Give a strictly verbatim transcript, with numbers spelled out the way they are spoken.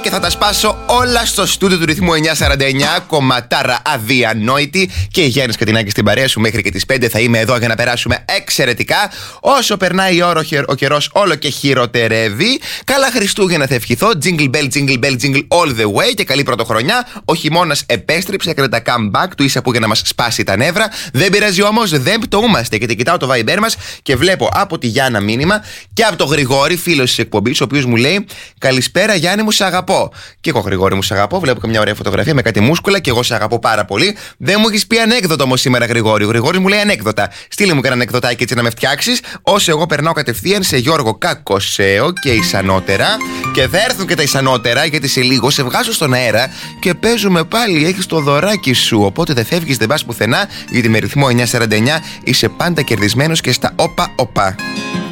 Και θα τα σπάσω όλα στο στούντιο του ρυθμού εννιακόσια σαράντα εννιά. Κομματάρα αδιανόητη. Και Γιάννης Κατινάκης στην παρέα σου μέχρι και τις πέντε. Θα είμαι εδώ για να περάσουμε εξαιρετικά. Όσο περνάει η ώρα, ο καιρός όλο και χειροτερεύει. Καλά Χριστούγεννα θα ευχηθώ. Jingle bell, jingle bell, jingle all the way. Και καλή πρωτοχρονιά. Ο χειμώνας επέστρεψε. Έκανε τα comeback του ίσα που για να μας σπάσει τα νεύρα. Δεν πειράζει όμως, δεν πτωούμαστε. Γιατί κοιτάω το Viber μας και βλέπω από τη Γιάννα μήνυμα και από τον Γρηγόρη, φίλος της εκπομπής, ο οποίος μου λέει: καλησπέρα Γιάννη μου, σ' αγαπώ. Και εγώ Γρηγόρη μου, σ' αγαπώ. Βλέπω και μια ωραία φωτογραφία με κάτι μούσκουλα και εγώ σ' αγαπώ πάρα πολύ. Δεν μου έχεις πει ανέκδοτο όμως σήμερα, Γρηγόρη. Ο Γρηγόρης μου λέει ανέκδοτα. Στείλε μου και ένα ανεκδοτάκι έτσι να με φτιάξεις. Όσο εγώ περνάω κατευθείαν σε Γιώργο Κακοσέο και Ισανότερα. Και θα έρθουν και τα Ισανότερα, γιατί σε λίγο σε βγάζω στον αέρα και παίζουμε πάλι. Έχεις το δωράκι σου. Οπότε δεν φεύγεις, δεν πας πουθενά, γιατί με ρυθμό εννιακόσια σαράντα εννιά είσαι πάντα κερδισμένος και στα όπα όπα.